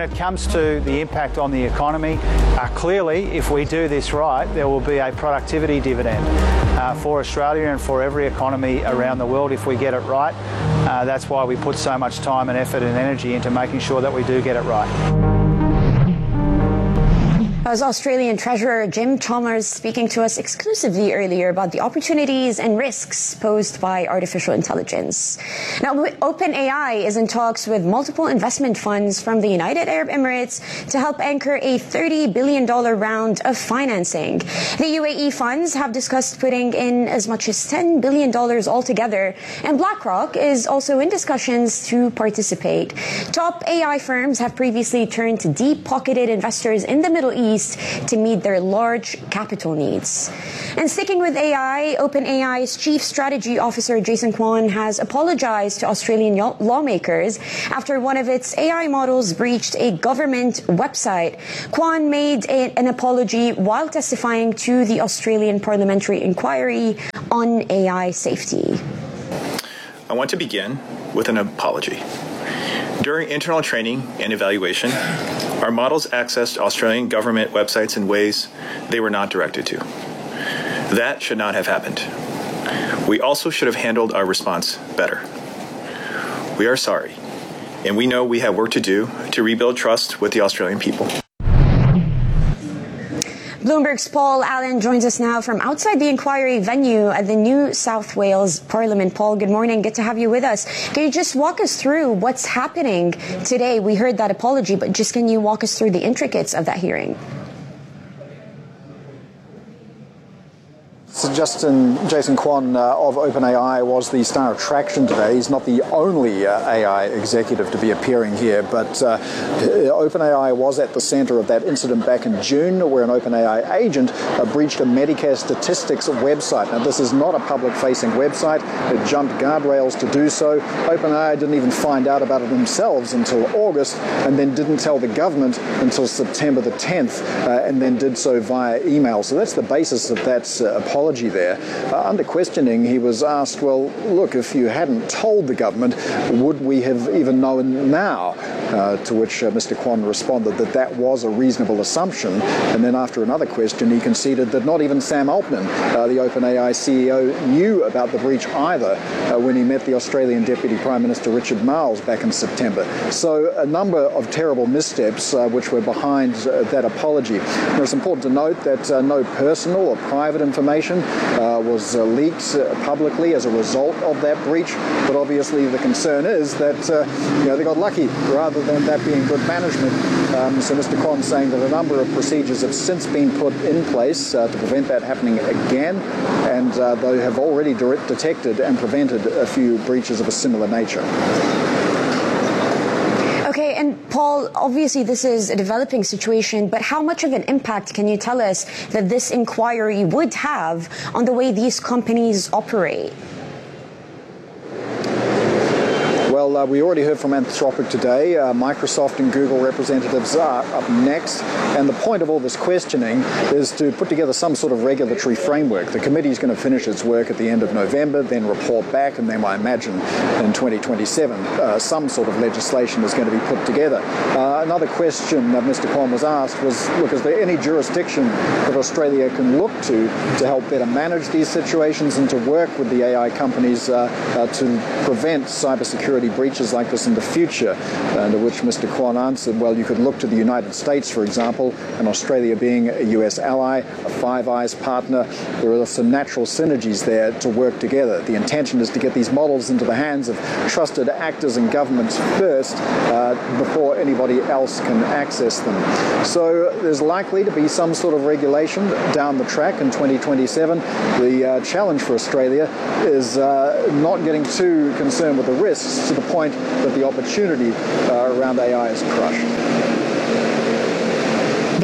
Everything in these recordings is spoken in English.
it comes to the impact on the economy, clearly, if we do this right, there will be a productivity dividend for Australia and for every economy around the world if we get it right. That's why we put so much time and effort and energy into making sure that we do get it right. As Australian Treasurer Jim Chalmers speaking to us exclusively earlier about the opportunities and risks posed by artificial intelligence. Now, OpenAI is in talks with multiple investment funds from the United Arab Emirates to help anchor a $30 billion round of financing. The UAE funds have discussed putting in as much as $10 billion altogether, and BlackRock is also in discussions to participate. Top AI firms have previously turned to deep-pocketed investors in the Middle East to meet their large capital needs. And sticking with AI, OpenAI's Chief Strategy Officer Jason Kwon has apologized to Australian lawmakers after one of its AI models breached a government website. Kwon made an apology while testifying to the Australian Parliamentary Inquiry on AI safety. I want to begin with an apology. During internal training and evaluation, our models accessed Australian government websites in ways they were not directed to. That should not have happened. We also should have handled our response better. We are sorry, and we know we have work to do to rebuild trust with the Australian people. Bloomberg's Paul Allen joins us now from outside the inquiry venue at the New South Wales Parliament. Paul, good morning. Good to have you with us. Can you just walk us through what's happening today? We heard that apology, but just can you walk us through the intricacies of that hearing? So Jason Kwon of OpenAI was the star attraction today. He's not the only AI executive to be appearing here, but OpenAI was at the center of that incident back in June where an OpenAI agent breached a Medicare statistics website. Now, this is not a public-facing website. It jumped guardrails to do so. OpenAI didn't even find out about it themselves until August and then didn't tell the government until September the 10th and then did so via email. So that's the basis of that apology there. Under questioning, he was asked, well, look, if you hadn't told the government, would we have even known now? To which Mr. Kwon responded that that was a reasonable assumption. And then after another question, he conceded that not even Sam Altman, the OpenAI CEO, knew about the breach either when he met the Australian Deputy Prime Minister Richard Marles back in September. So a number of terrible missteps which were behind that apology. Now, it's important to note that no personal or private information was leaked publicly as a result of that breach. But obviously the concern is that they got lucky rather than that being good management. So Mr. Kwon saying that a number of procedures have since been put in place to prevent that happening again, and they have already detected and prevented a few breaches of a similar nature. Okay, and Paul, obviously this is a developing situation, but how much of an impact can you tell us that this inquiry would have on the way these companies operate? Well, we already heard from Anthropic today. Microsoft and Google representatives are up next. And the point of all this questioning is to put together some sort of regulatory framework. The committee is going to finish its work at the end of November, then report back, and then I imagine in 2027 some sort of legislation is going to be put together. Another question that Mr. Kwon was asked was, look, is there any jurisdiction that Australia can look to help better manage these situations and to work with the AI companies to prevent cybersecurity breaches like this in the future? To which Mr. Kwon answered, well, you could look to the United States, for example, and Australia being a US ally, a Five Eyes partner. There are some natural synergies there to work together. The intention is to get these models into the hands of trusted actors and governments first before anybody else can access them. So there's likely to be some sort of regulation down the track in 2027. The challenge for Australia is not getting too concerned with the risks to the point that the opportunity around AI is crushed. Yeah.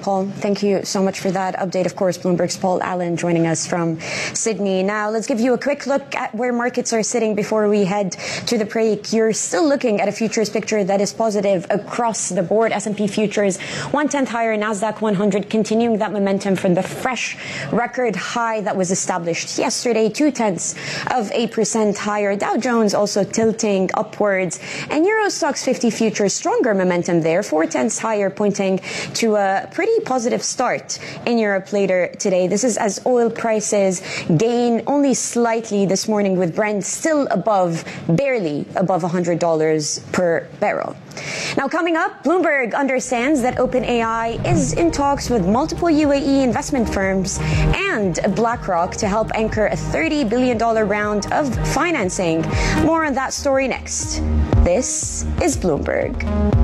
Paul. Thank you so much for that update. Of course, Bloomberg's Paul Allen joining us from Sydney. Now, let's give you a quick look at where markets are sitting before we head to the break. You're still looking at a futures picture that is positive across the board. S&P futures 1/10 higher, NASDAQ 100 continuing that momentum from the fresh record high that was established yesterday, 0.2% higher. Dow Jones also tilting upwards, and Euro Stoxx 50 futures stronger momentum there, 0.4 higher, pointing to a pretty positive start in Europe later today. This is as oil prices gain only slightly this morning, with Brent still barely above $100 per barrel. Now, coming up, Bloomberg understands that OpenAI is in talks with multiple UAE investment firms and BlackRock to help anchor a $30 billion round of financing. More on that story next. This is Bloomberg.